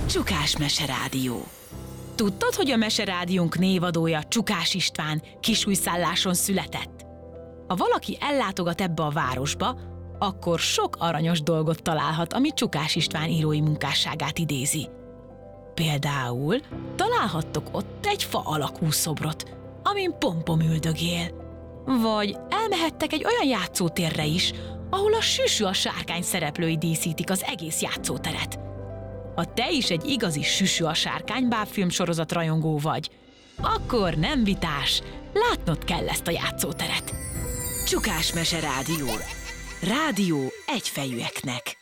Csukás Meserádió. Tudtad, hogy a Meserádiónk névadója Csukás István Kisújszálláson született? Ha valaki ellátogat ebbe a városba, akkor sok aranyos dolgot találhat, ami Csukás István írói munkásságát idézi. Például találhattok ott egy fa alakú szobrot, amin Pompom üldögél. Vagy elmehettek egy olyan játszótérre is, ahol a Süsü a sárkány szereplői díszítik az egész játszóteret. Ha te is egy igazi Süsü a sárkány bábfilmsorozat rajongó vagy, akkor nem vitás, látnod kell ezt a játszóteret. Csukás Meserádió. Rádió egyfejűeknek.